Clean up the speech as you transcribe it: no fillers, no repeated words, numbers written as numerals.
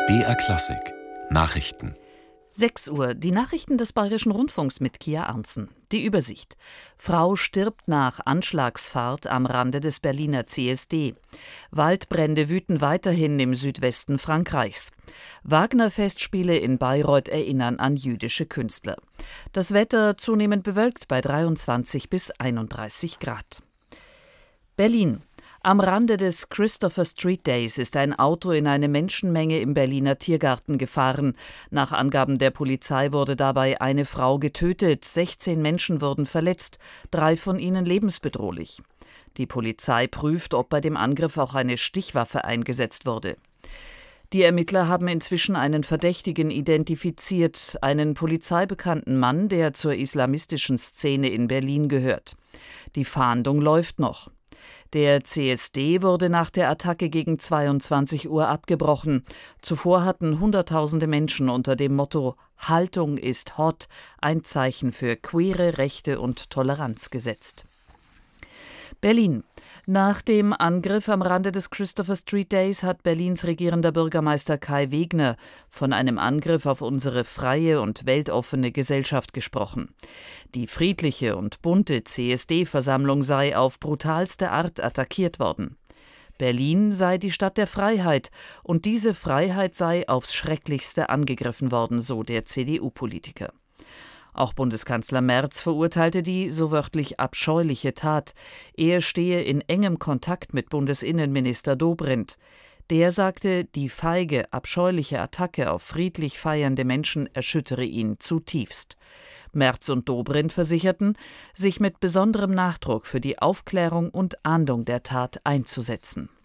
BR Klassik Nachrichten. 6 Uhr, die Nachrichten des Bayerischen Rundfunks mit Kia Arntzen. Die Übersicht. Frau stirbt nach Anschlagsfahrt am Rande des Berliner CSD. Waldbrände wüten weiterhin im Südwesten Frankreichs. Wagner-Festspiele in Bayreuth erinnern an jüdische Künstler. Das Wetter zunehmend bewölkt bei 23 bis 31 Grad. Berlin. Am Rande des Christopher Street Days ist ein Auto in eine Menschenmenge im Berliner Tiergarten gefahren. Nach Angaben der Polizei wurde dabei eine Frau getötet, 16 Menschen wurden verletzt, 3 von ihnen lebensbedrohlich. Die Polizei prüft, ob bei dem Angriff auch eine Stichwaffe eingesetzt wurde. Die Ermittler haben inzwischen einen Verdächtigen identifiziert, einen polizeibekannten Mann, der zur islamistischen Szene in Berlin gehört. Die Fahndung läuft noch. Der CSD wurde nach der Attacke gegen 22 Uhr abgebrochen. Zuvor hatten Hunderttausende Menschen unter dem Motto »Haltung ist hot« ein Zeichen für queere Rechte und Toleranz gesetzt. Berlin. Nach dem Angriff am Rande des Christopher Street Days hat Berlins regierender Bürgermeister Kai Wegner von einem Angriff auf unsere freie und weltoffene Gesellschaft gesprochen. Die friedliche und bunte CSD-Versammlung sei auf brutalste Art attackiert worden. Berlin sei die Stadt der Freiheit und diese Freiheit sei aufs Schrecklichste angegriffen worden, so der CDU-Politiker. Auch Bundeskanzler Merz verurteilte die, so wörtlich, abscheuliche Tat. Er stehe in engem Kontakt mit Bundesinnenminister Dobrindt. Der sagte, die feige, abscheuliche Attacke auf friedlich feiernde Menschen erschüttere ihn zutiefst. Merz und Dobrindt versicherten, sich mit besonderem Nachdruck für die Aufklärung und Ahndung der Tat einzusetzen.